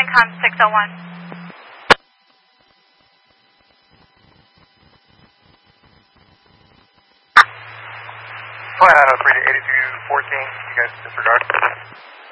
Icon 601. Flight 903 to 8214, you guys disregard.